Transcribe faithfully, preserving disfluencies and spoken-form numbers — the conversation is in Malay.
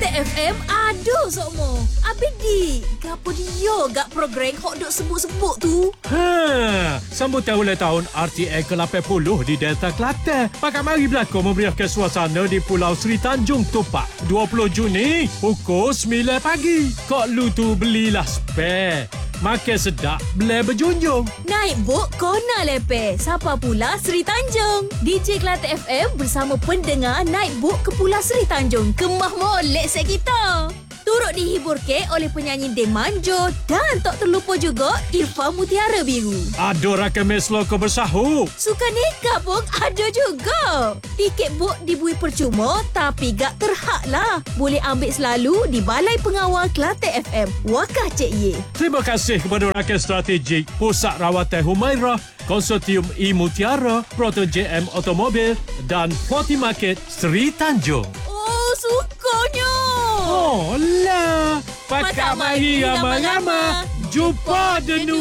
Kelantan F M, aduh sokmo. Habis di, gapo dia gak program hok duk sebut-sebut tu? Ha, sambutan ulang tahun R T A ke lapan puluh di Delta Kelantan. Pakat mari berlakon memeriahkan suasana di Pulau Seri Tanjung Topak. dua puluh Juni, pukul sembilan pagi. Kok lu tu belilah spare. Makan sedap, boleh berjunjung. Naik bot kona lepe. Siapa pula Seri Tanjung? D J Kelantan F M bersama pendengar naik bot ke Pulau Seri Tanjung. Kemah molek set kita. Turut dihibur ke oleh penyanyi Dem Manjo dan tak terlupa juga Irfan Mutiara Biru. Ada rakan mes loko bersahur. Suka nikah pun ada juga. Tiket bot dibui percuma tapi gak terhak lah. Boleh ambil selalu di Balai Pengawal Kelantan F M. Wakah Cik Ye. Terima kasih kepada rakan strategik Pusat Rawatan Humairah, Konsortium E Mutiara, Proton J M Automobil dan Forty Market Seri Tanjung. Oh, sukanya. Oh lah, pakat mari ramai-ramai. Jumpa denu.